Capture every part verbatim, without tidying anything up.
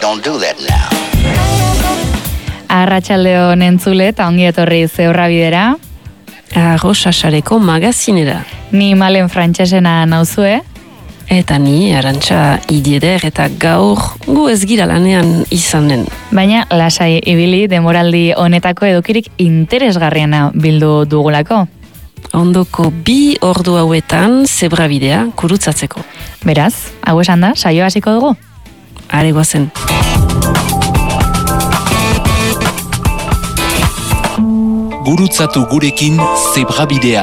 don't do that now. Arratsaldeon entzule eta ongi etorri Zeurra bidera. Arrosasareko magazinera. Ni Malen Frantsesena nauzue. Eta ni Arantxa Idieder eta gaur gu ez gira lanean izanen. Baina lasai ibili demoraldi honetako edukirik interesgarriena bildu dugulako. Ondoko bi ordu hauetan zebrabidea kurutzatzeko. Beraz, hau esan da, saio hasiko dugu? Are goazen. Gurutzatu gurekin zebrabidea.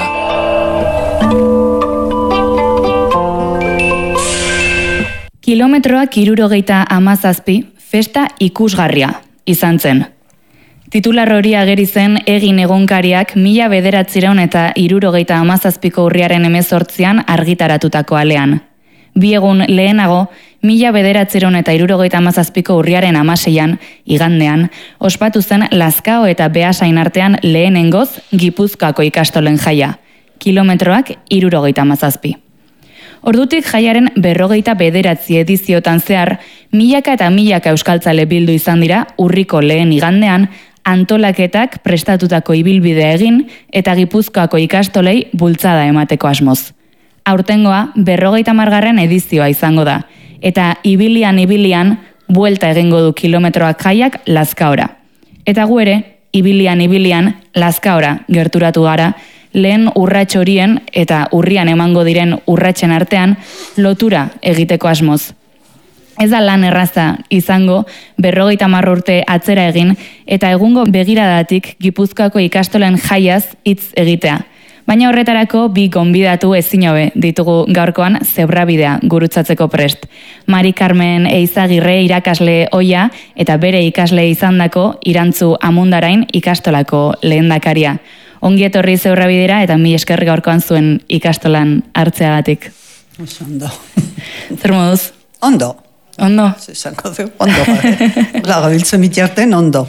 Kilometroak hirurogeita hamazazpi, festa ikusgarria izan zen. Titular hori ageri zen egin egunkariak mila bederatziehun eta hirurogeita hamazazpiko urriaren hemezortzian argitaratutako alean. Bi egun lehenago, mila bederatziehun eta hirurogeita hamazazpiko urriaren hamaseian, igandean, ospatu zen Lazkao eta Beasain artean lehenengoz Gipuzkoako ikastolen jaia. Kilometroak hirurogeita hamazazpi. Ordutik jaiaren berrogeita bederatzi ediziotan zehar, milaka eta milaka euskaltzale bildu izan dira urriko lehen igandean, antolaketak prestatutako ibilbidea egin eta Gipuzkoako ikastolei bultzada emateko asmoz. Aurtengoa berrogeita hamargarren edizioa izango da, eta ibilian ibilian buelta egingo du kilometroak jaiak Lazkaora. Eta gu ere, ibilian ibilian Lazkaora gerturatu gara, lehen urrats horien eta urrian emango diren urratsen artean lotura egiteko asmoz. Ez da lan erraza izango berrogeita hamar urte atzera egin eta egungo begiradatik Gipuzkoako ikastolen jaiaz hitz egitea. Baina horretarako bi gonbidatu ezin hobe ditugu gaurkoan zebrabidea gurutzatzeko prest. Mari Carmen Eizagirre irakasle ohia eta bere ikasle izandako Irantzu Amundarain ikastolako lehendakaria. Ongi etorri zebrabidera eta mi esker gaurkoan zuen ikastolan hartzeagatik. Oso ondo. Zer moduz? Ondo. Ondo? Zesango du, ondo. Lago biltzen mitiarten, ondo.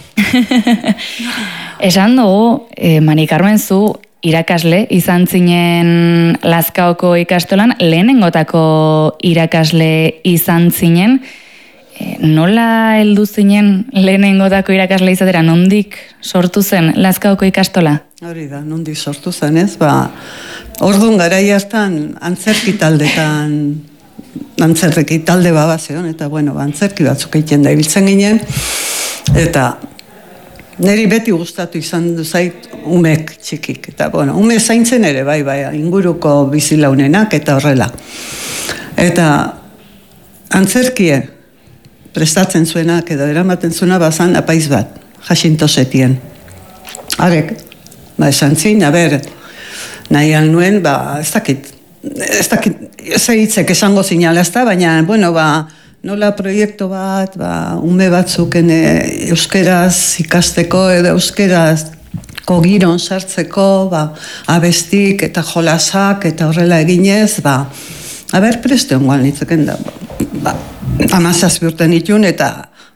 Esan dugu, eh, Mari Carmen, zu irakasle izan zinen Lazkaoko ikastolan, lehenengotako irakasle izan zinen. E, nola heldu zinen lehenengotako irakasle izatera, nondik sortu zen Lazkaoko ikastola? Hori da, nondik sortu zen ez, ba, orduan garai hartan antzerki taldetan, antzerki talde baba zeon, eta bueno, antzerki batzuk egiten da ibiltzen ginen, eta niri beti gustatu izan du zait umek txikik, eta bueno, ume zaintzen ere, bai, bai, inguruko bizilaunenak eta horrela. Eta antzerkie prestatzen zuenak edo eramaten zuena bazan apaiz bat, Jacinto Setien. Arek, ba, esan zin, a ber, nahi nuen, ba, ez dakit, ez dakit, ez hitzek esango zinala ez da, baina, bueno, ba, nola proiektu bat, ba, ume batzuken euskeraz ikasteko edo euskeraz kogiron sartzeko, ba, abestik eta jolasak eta horrela eginez, ba, a ber, preste hongoan nitzeken da, ba, amazazpi urten itun eta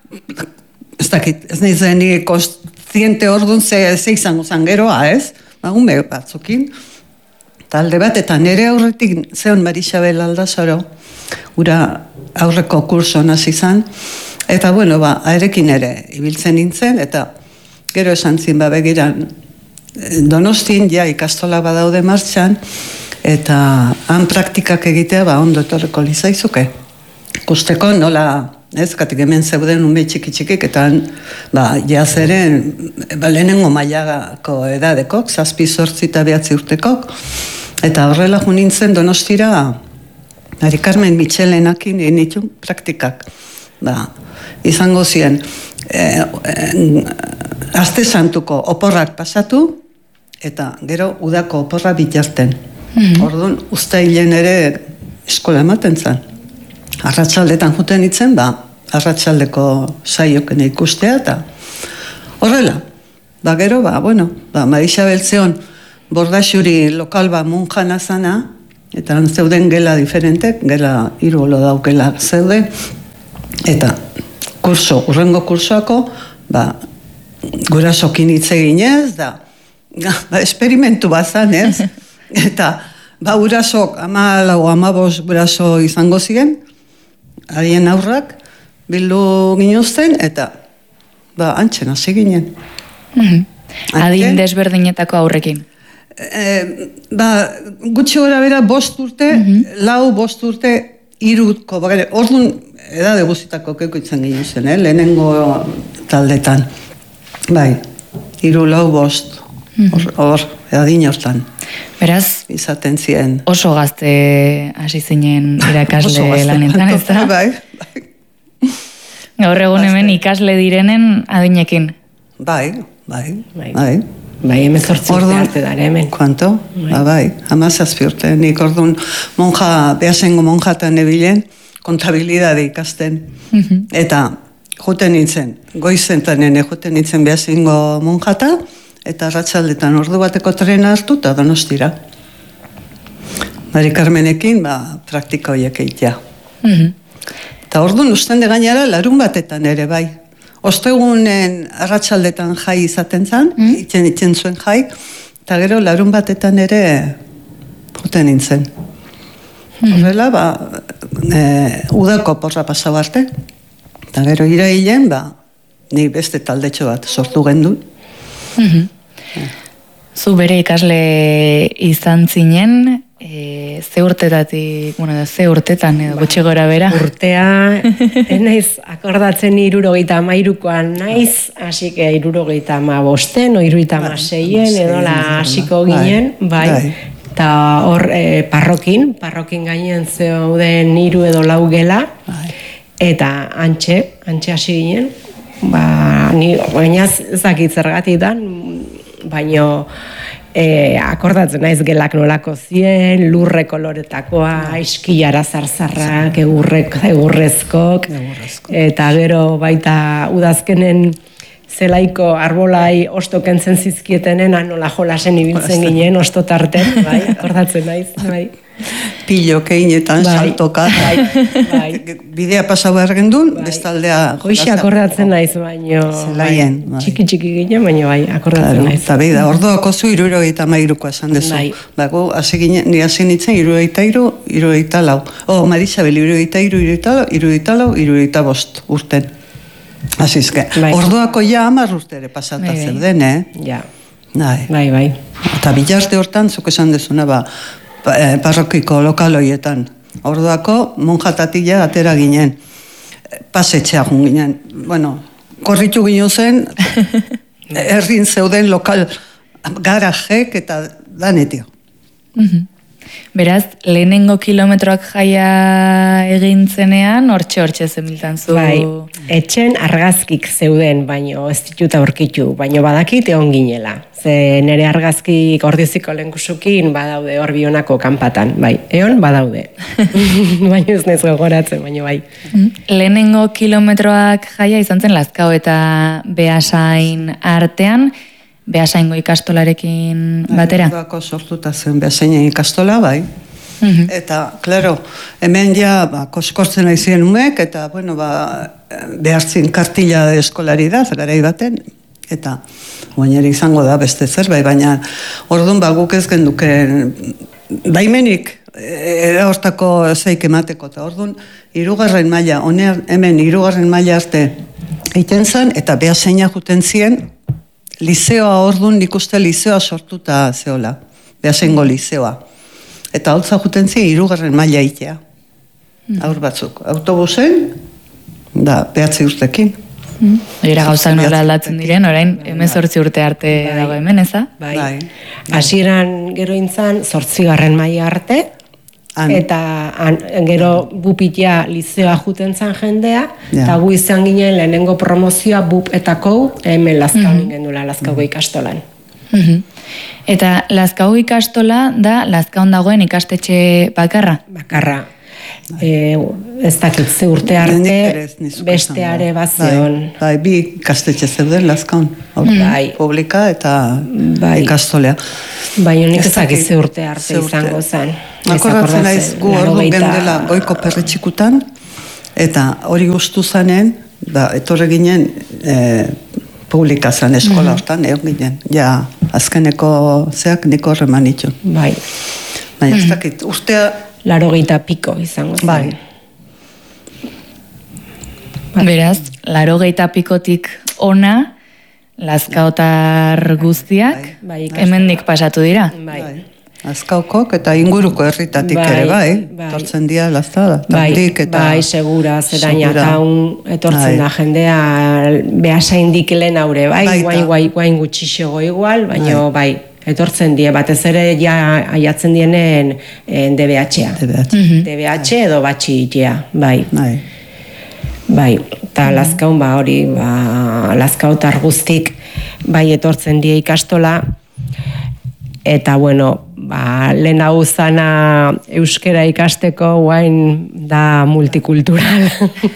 ez dakit, ez nahi zen kontziente orduan ze, ze izango zan geroa, ez? Ba, ume batzukin, talde bat, eta nire aurretik zeon Marixabel Aldasoro, ura aurreko kurso hasi izan, eta bueno, ba, aerekin ere ibiltzen nintzen, eta gero esan zin, ba, begiran, Donostin, ja, ikastola badaude martxan, eta han praktikak egitea, ba, ondo etorreko lizaizuke. Kusteko nola, ez, katik hemen zeuden ume txiki-txikik, eta ba, jazeren, ba, lehenengo mailako edadekok, zazpi zortzi eta behatzi urtekok, eta horrela jo nintzen Donostira, Mari Carmen Michelenakin egin ditu praktikak. Ba, izango ziren, e, e, aste santuko oporrak pasatu, eta gero udako oporra bitarten. Mm-hmm. Orduan, uztailen ere eskola ematen zen. Arratsaldetan juten itzen, ba, arratsaldeko saioken ikustea, eta horrela. Ba, gero, ba, bueno, ba, Marixabel zeon bordaxuri lokal ba munjana zana, eta zeuden gela diferentek, gela hiru olo daukela zeuden, eta kurso, urrengo kursoako, ba, gurasokin hitz eginez, da, ba, esperimentu bazan, ez? Eta, ba, gurasok, ama lau, ama bost guraso izango ziren, harien aurrak, bildu ginuzten, eta ba, antxen hasi ginen. Mm-hmm. Adin desberdinetako aurrekin. E, ba, gutxi gora bera bost urte, mm-hmm. lau bost urte, irutko, orduan edade guztitako kekoitzen ginen zen, eh? Lehenengo taldetan. Bai, iru lau bost, hor, hor edadin hortan. Beraz, izaten ziren. Oso gazte hasi zinen irakasle lanetan, ez da? Bai, bai. Gaur egun hemen ikasle direnen adinekin. Bai, bai, bai. bai. Bai, emezortzi urte arte dara hemen. Kuanto? Bai, ba, bai, amazazpi urte. Nik orduan monja, behasengo monjatan ebilen, kontabilidade ikasten. Mm-hmm. Eta juten nintzen, goizentanen juten nintzen behasengo monjata, eta arratsaldetan ordu bateko trena hartu eta Donostira. Mari Carmenekin, ba, praktika horiek eitea. Mm-hmm. Eta orduan usten de gainara larun batetan ere, bai. Ostegunen arratsaldetan jai izaten zen, mm? itzen, itzen zuen jai, eta gero larun batetan ere juten nintzen. Mm. Horrela, ba, e, udako porra pasau arte, eta gero irailen, ba, ni beste taldetxo bat sortu gendu. Mm-hmm. Mm. Zu bere ikasle izan zinen, e, ze urtetatik, bueno, ze urtetan, edo ba, gutxi gora bera? Urtea, naiz akordatzen irurogeita amairukoan naiz, hasi que irurogeita amabosten, o irurogeita amaseien, edo la hasiko ginen, bai, eta hor e, parrokin, parrokin gainen zeuden hiru edo lau gela, eta antxe, antxe hasi ginen, ba, ni bainaz ezakit zergatik dan, baino E, akordatzen naiz gelak nolako zien, lurre koloretakoa, iskilara zarzarrak, egurrek, egurrezkok, eta gero baita udazkenen zelaiko arbolai osto kentzen zizkietenen, nola jolasen ibiltzen ginen, osto tarten, bai, akordatzen naiz, bai. Pillo keinetan, bai, saltoka, bai, bai. Bidea pasau behar gendun, bai. Bestaldea... Hoxe akordatzen naiz, baino... Zelaien, bai. Txiki-txiki ginen, baino bai, akordatzen naiz. Eta behi da, orduako zu irurogeita mairuko esan dezu. Bai. Bago, hasi ginen, ni hasi nintzen irurogeita iru, irurogeita lau. Oh, Marisabel, irurogeita iru, irurogeita lau, irurogeita lau, irurogeita bost urten. Asizke, bai. Orduako ja hamar urtere pasata bai, zer den, eh? Ja. Bai, bai. bai. Eta bilarte hortan, zuk esan dezuna, ba, parrokiko lokaloietan. Orduako, monjatatila atera ginen. Pasetxea ginen. Bueno, korritu ginen zen, errin zeuden lokal garajek eta danetio. Mm-hmm. Beraz, lehenengo kilometroak jaia egin zenean, hortxe-hortxe zemiltan zu... Bai, etxen argazkik zeuden, baino ez ditut aurkitu, baino badakit egon ginela. Ze nire argazkik ordiziko lehenkusukin badaude hor bionako kanpatan, bai, egon badaude. Baino ez nezu gogoratzen, baino bai. Lehenengo kilometroak jaia izan zen Lazkao eta Beasain artean, Beasaingo ikastolarekin batera? Orduako sortuta zen Beasainen ikastola, bai. Mm-hmm. Eta, klaro, hemen ja, ba, koskortzen aizien umek, eta, bueno, ba, behartzin kartila de eskolaridad, garai baten, eta, guainera izango da beste zer, bai, baina, orduan, ba, guk ez genduke, baimenik, era hortako zeik emateko, eta orduan, hirugarren maila, honean, hemen, hirugarren maila arte, egiten zen, eta Beasaina juten zien, lizeoa orduan, nik uste lizeoa sortuta zeola, Beasaingo lizeoa. Eta hau juten zi, hirugarren maila itea. Mm. Aur batzuk. Autobusen, da, behatzi urtekin. Mm. Era gauzak nola aldatzen diren, orain, hemezortzi urte arte bai. Dago hemen, eza? Bai. bai. Hasieran gero intzan, zortzigarren maila arte, an. Eta an, gero bupitia lizeoa juten zan jendea, ja. Eta gu izan ginen lehenengo promozioa bup eta kou, hemen Lazkao mm-hmm. ningen dula, Lazkauko ikastolan. Mm-hmm. Eta Lazkao ikastola da Lazkaon dagoen ikastetxe bakarra? Bakarra. E, ez dakit ze urte arte besteare bazion. Bai, bi ikastetxe zeuden Lazkaon. Bai. Publika eta bai. Ikastolea. Baina nik ez dakit ze urte arte urte. Izango zen. Akordatzen naiz gu orduan gendela goiko perretxikutan, eta hori guztu zanen, da, etorre ginen e, publika zan eskola hortan, mm-hmm. egon ginen. Ja, azkeneko zeak niko horreman itxun. Bai. Baina ez dakit, urtea... Larogeita piko izango zen. Bai. Beraz, larogeita pikotik ona, Lazkaotar guztiak, bai, hemendik pasatu dira. Bai. Azkaukok eta inguruko herritatik Bai, ere, bai. bai. Tortzen dira Laztada. Bai, eta bai, segura, zerain segura. akaun etortzen Bai. da jendea behasaindik lehen aure, bai, Baita. guain, guain, guain gutxixego igual, baina bai. etortzen die, batez ere ja aiatzen dienen eh, D B H-a. D B H. D B H edo batxitea, bai. Bai. Bai, eta Lazkaun ba hori, ba, Lazkaotar guztik bai etortzen die ikastola, eta bueno, ba, lehen hau zana euskera ikasteko guain da multikultural.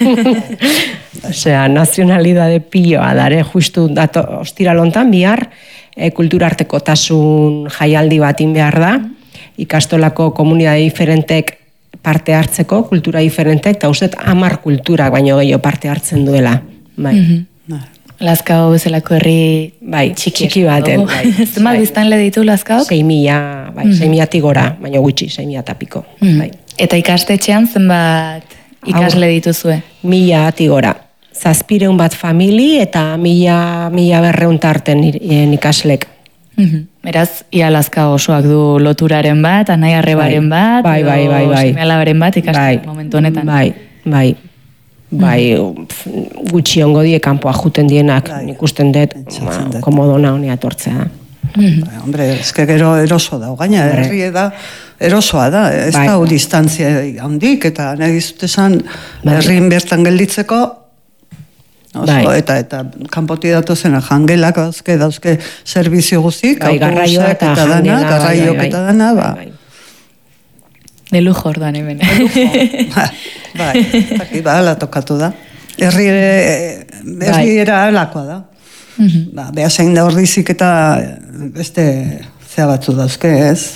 Osea, nazionalidade piloa dare, justu dato, ostiralontan bihar, e, kulturartekotasun jaialdi batin behar da, ikastolako komunidade diferentek parte hartzeko, kultura diferentek, eta uste hamar kulturak baino gehiago parte hartzen duela. Bai. Mm-hmm. Lazkao bezalako herri bai, txiki, txiki baten. bai. Zenbat biztanle ditu Lazkaok? sei mila, bai, sei milatik gora, baina gutxi, sei mila eta piko. Mm-hmm. Bai. Eta ikastetxean zenbat ikasle dituzue? Mila ati gora. Zazpireun bat famili eta mila, mila berreun tarten ikaslek. Mm-hmm. Beraz, ia Lazkao osoak du loturaren bat, anai arrebaren bat, bai, bai, bai, bai. seme-alabaren bat ikasten bai, momentu honetan. Bai, bai. Bai, gutxi ongo die kanpoa juten dienak, Bai, nik usten dut, pentsatzen dut. komodona honea tortzea. Mm-hmm. Bai, hombre, eske gero eroso da, gaina Hombre. herri da, erosoa da, ez Bai. da distantzia handik, eta nahi dizut esan, Bai. herrin bertan gelditzeko, oso, Bai. eta eta kanpoti datozena jangelak dauzke, dauzke servizio guztik, Bai, garraioa autobusak eta dana, jangela, bai, garraiok bai, eta dana, ba, bai, bai. De lujo orduan hemen. Ba, bai, zaki, ba, ala tokatu da. Herri ere, Bai. herri era alakoa da. Mhm. Ba, behasein da ordizik eta beste zea batzu dauzke, ez?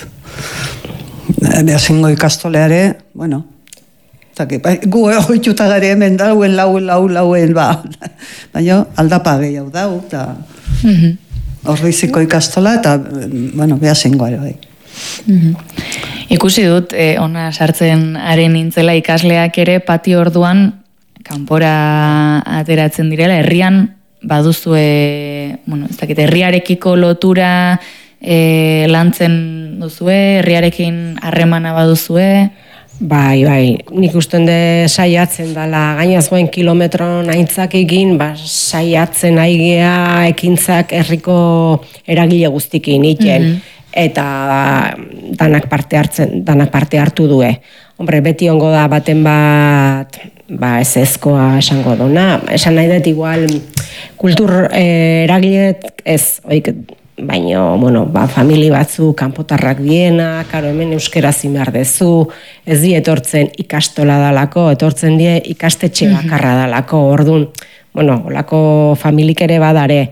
Behaseingo ikastoleare, bueno, zaki, ba, gu hoituta gare hemen dauen, lau, lau, lauen, ba, baina aldapa gehiago dau, eta Mhm. ordiziko ikastola, eta, bueno, behaseingoare bai. Mhm. Ikusi dut, eh, ona sartzen haren nintzela ikasleak ere patio orduan kanpora ateratzen direla, herrian baduzue, bueno, ez dakit, herriarekiko lotura eh, lantzen duzue, herriarekin harremana baduzue. Bai, bai, nik usten de saiatzen dala, gainaz goen kilometron aintzakekin, ba, saiatzen aigea ekintzak herriko eragile guztikin iten, Mhm. eta danak parte hartzen, danak parte hartu due. Hombre, beti ongo da baten bat, ba, ez ezkoa esango duna, esan nahi dut igual, kultur eh, eragilet ez, oik, baino, bueno, ba, famili batzu kanpotarrak diena, karo hemen euskera zimar dezu, ez die etortzen ikastola dalako, etortzen die ikastetxe bakarra dalako, orduan, bueno, olako familik ere badare,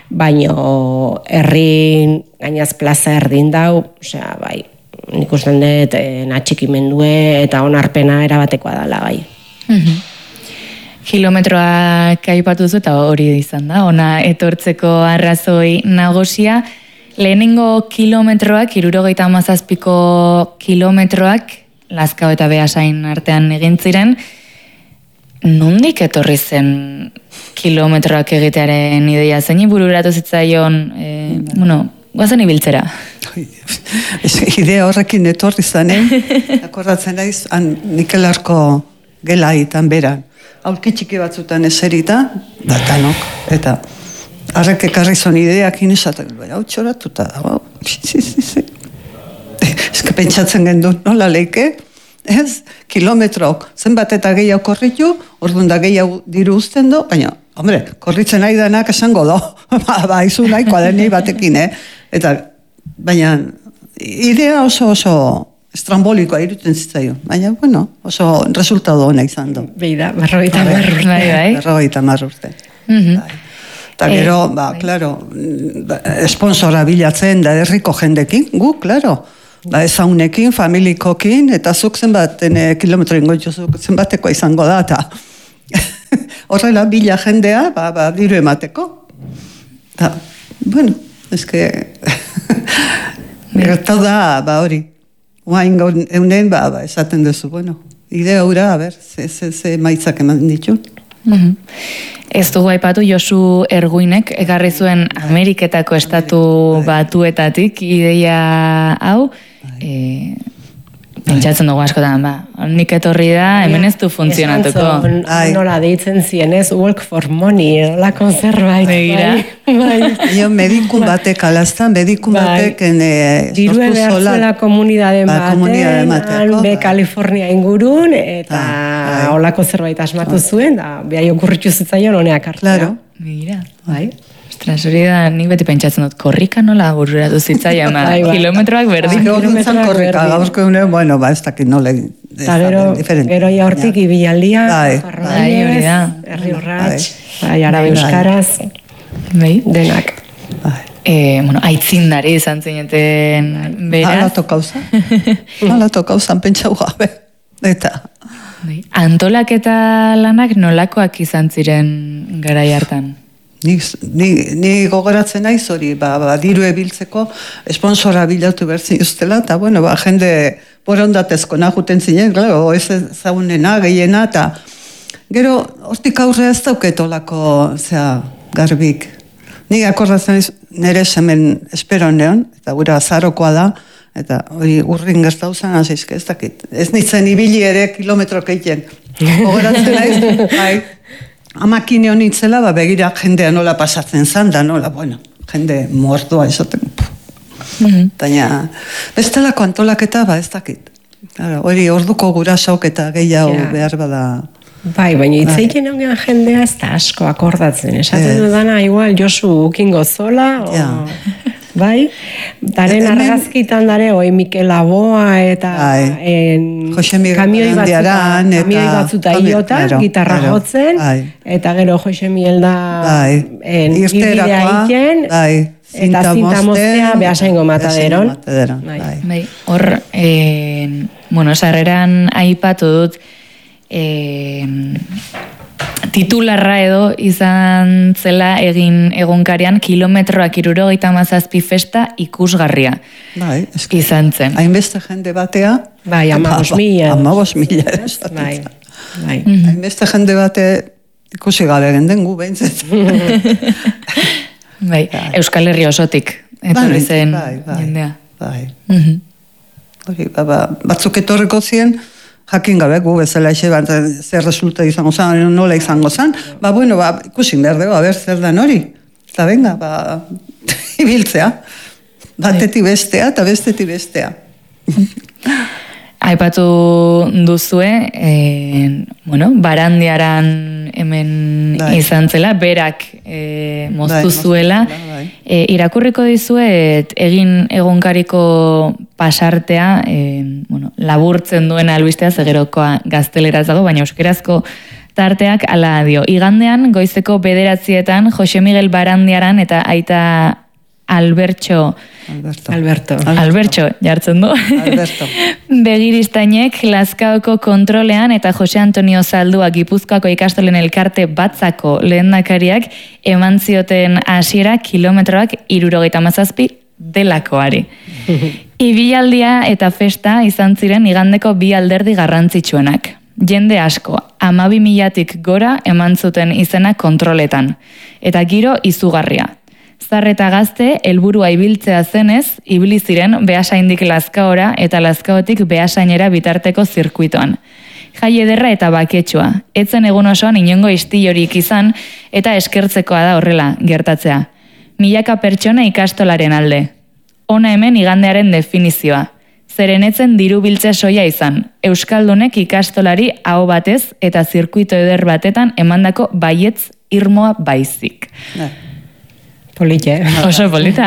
baino herrin gainaz plaza erdin dau, osea, bai, nik usten dut e, natxikimendue eta onarpena erabatekoa dala, bai. Mhm. Kilometroak aipatu zu eta hori izan da, ona etortzeko arrazoi nagusia. Lehenengo kilometroak, hirurogeita hamazazpiko kilometroak, Lazkao eta Beasain artean egin ziren, nondik etorri zen kilometroak egitearen ideia? Zeini bururatu zitzaion, e, bueno, guazen ibiltzera? Idea horrekin etorri zanen, akordatzen naiz, han Nikelarko gelaitan beran, aurki txiki batzutan eserita, datanok, eta harrek ekarri zon ideakin esaten, hau txoratuta dago, ez que pentsatzen gendu, nola leike, ez, kilometrok, zenbat eta gehiago korritu, orduan da gehiago diru uzten do, baina, hombre, korritzen nahi danak esango do, ba, ba, izu nahikoa den batekin, eh? Eta, baina, idea oso oso estrambolikoa iruten zitzaio, baina, bueno, oso resultado ona izan do. Beida, berrogeita marru. Bai, bai. Berrogeita hamar urte. Mhm. Eta gero, ba, klaro, esponsora bilatzen da herriko jendekin, gu, klaro, ba, ezaunekin, familikokin, eta zuk zenbaten e, kilometro ingoitu zuk zenbateko izango da, eta horrela bila jendea, ba, ba, diru emateko. Eta, bueno, eske, gertau da, ba, hori, guain gaur eunen, ba, ba, esaten duzu, bueno, idea hura, a ber, ze, ze, ze maitzak eman ditu. Ez dugu aipatu Josu Erguinek ekarri zuen Ameriketako estatu batuetatik ideia hau, e, pentsatzen dugu askotan, ba, nik etorri da, hemen ez du funtzionatuko. Nola deitzen zien, ez, work for money, olako zerbait. Begira. Jo, medikun batek alaztan, medikun batek dirue behar zuela komunidaden baten, be Kalifornia ingurun, eta olako zerbait asmatu zuen, da, behai okurritu zitzaion honeak hartzea. Claro. Begira, bai. Ostras, hori da, nik beti pentsatzen dut, korrika nola bururatu zitzaian, ba, kilometroak berdin. Kilometroak korrika, gauzko egunen, bueno, ba, ez dakit nola. Eta gero ja hortik ibilaldia, Jarrainez, Herri Urrats, Arabe Euskaraz, denak. Bueno, aitzindari izan zineten beraz. Hala tokauza, hala tokauzan pentsau gabe, eta... Antolaketa lanak nolakoak izan ziren garai hartan? Ni, ni, ni gogoratzen naiz hori, ba, ba, diru ebiltzeko esponsora bilatu bertzin ustela, eta bueno, ba, jende borondatezko nahuten zinen, claro, ez zaunena, gehiena, eta gero, hortik aurre ez dauketolako, zera, garbik. Ni akordatzen naiz, nire semen espero neon, eta gura azarokoa da, eta hori urrin gertauzan, azizke, ez dakit. Ez nintzen ibili ere kilometro keiten. Gogoratzen naiz, bai. Amakine honitzela, ba, begira jendea nola pasatzen zan, da nola, bueno, jende mordoa izaten. Baina, bestelako antolaketa, ba, ez dakit. Hori, orduko gurasauk eta gehiago behar bada... Bai, baina itzeiken hongean jendea ez da asko akordatzen. Esaten dudana, igual, Josu ukingo zola, bai, daren argazkitan dare, oi Mikel Aboa eta kamioi batzuta iota, gitarra jotzen, eta gero Jose Miguel da ibidea iken, eta zinta moztea behasaingo mataderon. Hor, bueno, sarreran aipatu dut, titularra edo izan zela egin egunkarian kilometroak hirurogeita hamazazpi festa ikusgarria. Bai, izan zen. Hainbeste jende batea. Bai, amabos mila. Amabos mila. Bai, bai. Hainbeste jende bate ikusi gabe genden gu behintzet. Bai, Euskal Herri osotik. Etorri zen jendea. Bai, bai. Batzuk etorriko zien, jakin gabe, gu bezala eze, zer resulta izango zen, nola izango zen, ba, bueno, ba, ikusin behar dugu, haber, zer dan hori. Eta venga, ba, ibiltzea. Batetik bestea, eta bestetik bestea. Aipatu duzue, e, bueno, Barandiaran hemen bai. Izan zela, berak e, moztu bai, zuela. Bai. E, irakurriko dizuet egin egunkariko pasartea, e, bueno, laburtzen duen albistea, zegerokoa gazteleraz dago, baina euskerazko tarteak ala dio. Igandean, goizeko bederatzietan, Jose Miguel Barandiaran eta aita Albertxo Alberto. Alberto. Albertxo, jartzen du. Alberto. Begiristainek Lazkaoko kontrolean eta Jose Antonio Zaldua Gipuzkoako ikastolen elkarte batzako lehendakariak eman zioten hasiera kilometroak hirurogeita hamazazpi delakoari. Ibilaldia eta festa izan ziren igandeko bi alderdi garrantzitsuenak. Jende asko, hamabi milatik gora eman zuten izena kontroletan. Eta giro izugarria. Zar eta gazte, helburua ibiltzea zenez, ibili ziren Beasaindik Lazkaora eta Lazkaotik Beasainera bitarteko zirkuitoan. Jai ederra eta baketsua, etzen egun osoan inongo istilorik izan eta eskertzekoa da horrela gertatzea. Milaka pertsona ikastolaren alde. Hona hemen igandearen definizioa. Zeren etzen diru biltze soia izan, euskaldunek ikastolari aho batez eta zirkuito eder batetan emandako baietz irmoa baizik. Polite. Oso polita.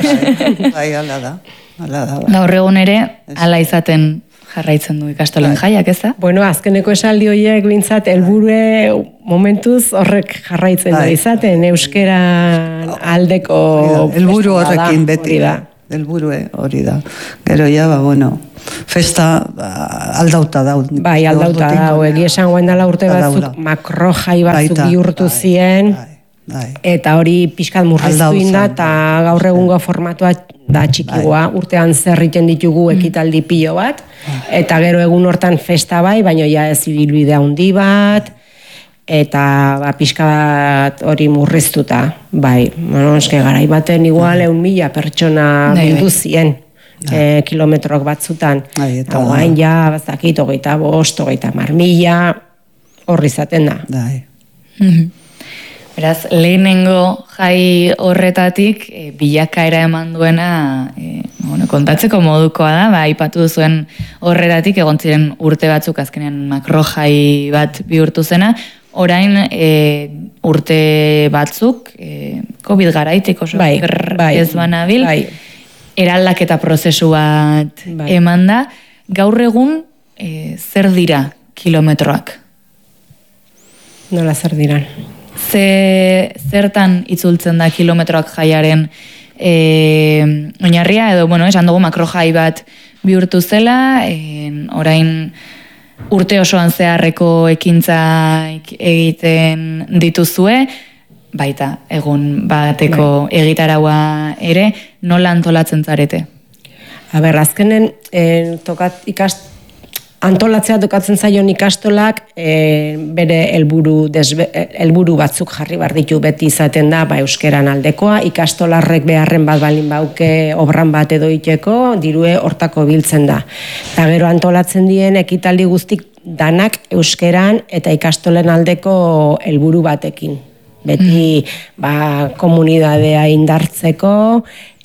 Bai, ala da. Gaur egun ere, ala izaten jarraitzen du ikastolen jaiak, ez da? Bueno, azkeneko esaldi horiek bintzat, helburue momentuz horrek jarraitzen da izaten, euskera aldeko... Helburu horrekin beti da. Helburu hori da. Gero ja, ba, bueno, festa aldauta dau. Bai, aldauta dau. Egi esan guen dela urte batzuk, makro jai batzuk bihurtu zien, eta hori pixkat murriztu inda, eta gaur egungo formatua da txikigoa, urtean zerriten ditugu ekitaldi pilo bat, eta gero egun hortan festa bai, baina ja ez ibilbide handi bat, eta ba, pixka bat hori murriztuta, bai, bueno, eske garai baten igual eun mila pertsona bildu zien, e, kilometrok batzutan, eta guain ja, bazakit, hogeita bost, hogeita mar mila, horri izaten da. Beraz, lehenengo jai horretatik, e, bilakaera eman duena, e, bueno, kontatzeko modukoa da, ba, aipatu duzuen horretatik, egon ziren urte batzuk azkenean makro jai bat bihurtu zena, orain e, urte batzuk, e, COVID garaitik oso bai, bai, ez banabil, bai. eraldaketa prozesu bat bai. eman da, gaur egun e, zer dira kilometroak? Nola zer diran? Ze, zertan itzultzen da kilometroak jaiaren e, oinarria, edo, bueno, esan dugu makro jai bat bihurtu zela, e, orain urte osoan zeharreko ekintza egiten dituzue, baita egun bateko bai. egitaraua ere, nola antolatzen zarete? A ber, azkenen eh, tokat ikast antolatzea tokatzen zaion ikastolak e, bere helburu helburu batzuk jarri bar ditu, beti izaten da ba euskeran aldekoa, ikastolarrek beharren bat balin bauke obran bat edo iteko, dirue hortako biltzen da. Eta gero antolatzen dien ekitaldi guztik danak euskeran eta ikastolen aldeko helburu batekin. Beti ba, komunidadea indartzeko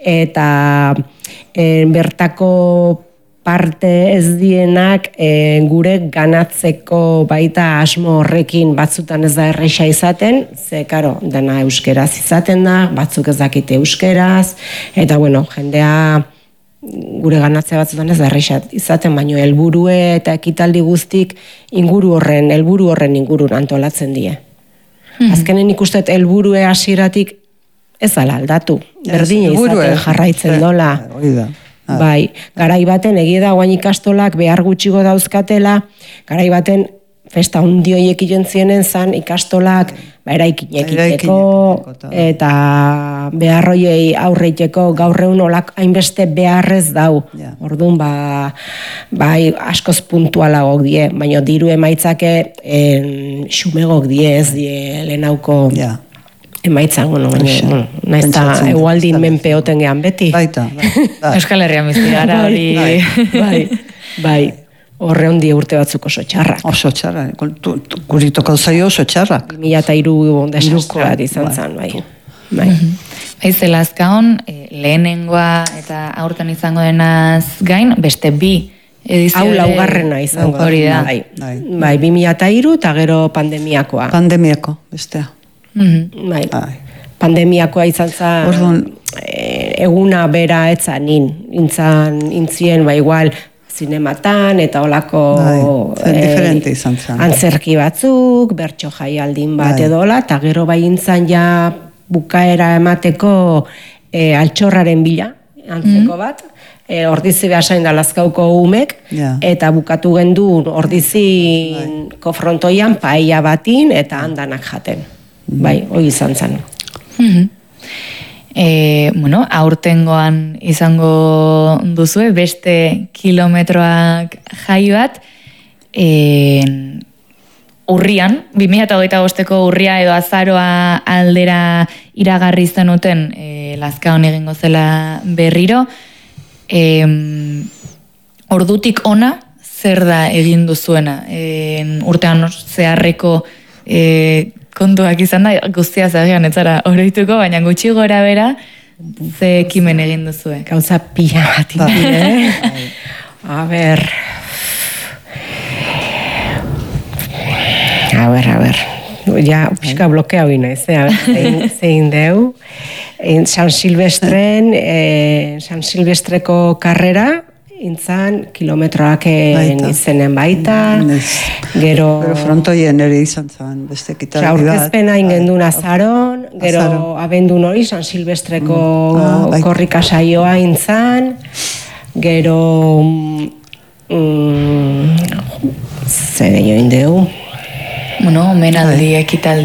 eta e, bertako parte ez dienak e, gure ganatzeko baita asmo horrekin, batzutan ez da erresa izaten, ze, karo, dena euskeraz izaten da, batzuk ez dakite euskeraz, eta, bueno, jendea gure ganatzea batzutan ez da erresa izaten, baino helburue eta ekitaldi guztik inguru horren, helburu horren ingurun antolatzen die. Hmm. Azkenen ikustet helburue hasieratik ez ala aldatu, berdina izaten jarraitzen dola. Bai, garai baten egia da guain ikastolak behar gutxigo dauzkatela, garai baten festa hundi horiek igentzienen zan ikastolak ba, eraikinek iteko eta behar horiei aurreiteko gaur egun olak hainbeste beharrez dau. Yeah. Orduan, ba, bai, askoz puntualagok die, baina diru emaitzake en, xumegok die ez die lehenauko... Yeah. Emaitzan, bueno, baina, nahiz eta egualdin menpeoten gehan beti. Baita, bai. Euskal Herrian bizi gara hori. Bai, bai, horre hondi urte batzuk oso txarrak. Oso txarrak, guritoko zaio oso txarrak. Mila eta iru desastre bat izan zen, bai. Bai. Bai, zelazkaon, lehenengoa eta aurten izango denaz gain, beste bi edizio. Hau laugarrena izango. Hori da. Bai, bai, bi mila eta iru eta gero pandemiakoa. Pandemiako, bestea. Mm-hmm. Bai. Bai. Pandemiakoa izan zen e, eguna bera etzan nin, intzan, intzien, ba igual, zinematan eta olako bai, diferente izan zen. Antzerki batzuk, bertso jaialdin bat bai. Edola, eta gero bai intzan ja bukaera emateko e, altxorraren bila, antzeko bat, e, ordizi behasain da Lazkauko umek, ja. Eta bukatu gendun ordiziko bai. Frontoian paella batin eta handanak jaten. Bai, hori izan zen. Mm-hmm. e, bueno, aurtengoan izango duzue, beste kilometroak jai bat, e, urrian, bi mila hogeita bosteko urria edo azaroa aldera iragarri zenuten e, Lazkaon egingo zela berriro, e, ordutik ona zer da egin duzuena? E, urtean zeharreko e, kontuak izan da, guztia zagean etzara oroituko, baina gutxi gora bera, ze ekimen egin duzue. Gauza pila bat eh? A ber... A ber, a ber... Ja, pixka blokea bina, ez, zein, zein deu. San Silvestren, eh, San Silvestreko karrera, intzan kilometroak izenen baita, gero... Pero frontoien ere izan zen, beste ekitaldi bat. Aurkezpena ingendun azaron, gero abendun hori, San Silvestreko korrika saioa intzan, gero... Zer gehiago indegu? Bueno, omenaldi ekitaldi.